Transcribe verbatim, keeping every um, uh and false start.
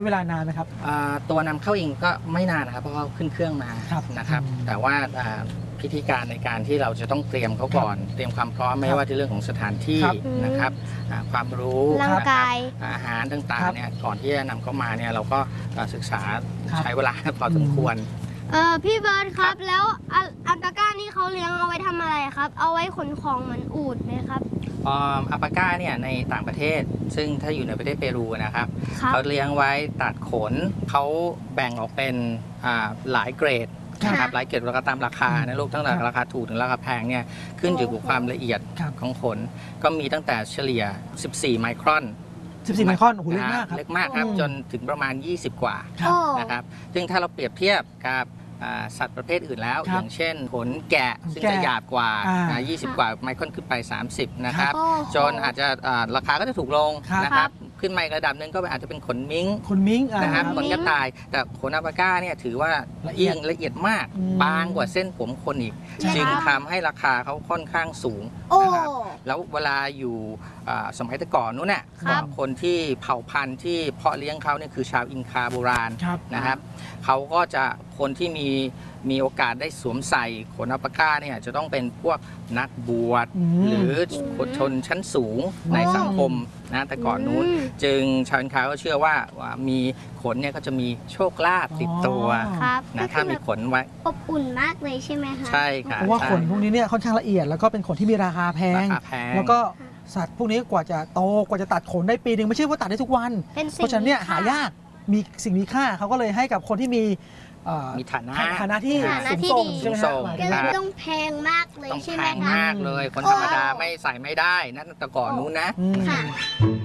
เวลานานไหมครับตัวนำเข้าเองก็ไม่นานนะครับเพราะเขาขึ้นเครื่องมานะครับแต่ว่าพิธีการในการที่เราจะต้องเตรียมเขาก่อนเตรียมความพร้อมไม่ว่าในเรื่องของสถานที่นะครับความรู้ร่างกายอาหารต่างๆเนี่ยก่อนที่จะนำเข้ามาเนี่ยเราก็ศึกษาใช้เวลาพอสมควรเออพี่เบิร์ดครับแล้วอัลปาก้านี่เขาเลี้ยงเอาไว้ทำอะไรครับเอาไว้ขนของเหมือนอูฐไหมครับอัลปาก้าเนี่ยในต่างประเทศซึ่งถ้าอยู่ในประเทศเปรูนะครับเขาเลี้ยงไว้ตัดขนเขาแบ่งออกเป็นหลายเกรดนะครับหลายเกรดแล้วก็ตามราคานะลูกตั้งแต่ราคาถูกถึงราคาแพงเนี่ยขึ้นอยู่กับความละเอียดของขนก็มีตั้งแต่เฉลี่ยสิบสี่ไมครอนสิบสี่ไมครอนโอ้โหเล็กมากครับเล็กมากครับจนถึงประมาณยี่สิบกว่านะครับซึ่งถ้าเราเปรียบเทียบกับสัตว์ประเภทอื่นแล้วอย่างเช่นขนแกะซึ่งจะหยาบกว่ายี่สิบกว่าไมครอนขึ้นไปสามสิบนะครับจนอาจจะราคาก็จะถูกลงนะครับขึ้นมาอีกระดับหนึ่งก็อาจจะเป็นขนมิ้งขนมิ้งนะครับขนกระต่ายแต่ขนอัลปาก้าเนี่ยถือว่าละเอียดละเอียดมากบางกว่าเส้นผมคนอีกจึงทำให้ราคาเขาค่อนข้างสูงนะครับแล้วเวลาอยู่สมัยแต่ก่อนนู้นเนี่ยคนที่เผ่าพันธุ์ที่เพาะเลี้ยงเขาเนี่ยคือชาวอินคาโบราณนะครับเขาก็จะคนที่มีมีโอกาสได้สวมใส่ขนอัลปาก้าเนี่ยจะต้องเป็นพวกนักบวชหรือชนชั้นสูงในสังคมนะแต่ก่อนนู้นจึงชาวอินคาก็เชื่อว่ามีขนเนี่ยก็จะมีโชคลาภติดตัวนะถ้ามีขนไว้อบอุ่นมากเลยใช่ไหมคะใช่ค่ะเพราะว่าขนพวกนี้เนี่ยค่อนข้างละเอียดแล้วก็เป็นขนที่มีราคาแพงแล้วก็สัตว์พวกนี้กว่าจะโตกว่าจะตัดขนได้ปีหนึ่งไม่ใช่ว่าตัดได้ทุกวันเพราะฉะนั้นเนี่ยหายากมีสิ่งมีค่าเขาก็เลยให้กับคนที่มีมีฐานะฐานะที่สูงส่งใช่ไหมครับก็ต้องแพงมากเลยใช่ไหมคะต้องแพงมากเลยคนธรรมดาไม่ใส่ไม่ได้นั่นแต่ก่อนนู้นนะค่ะ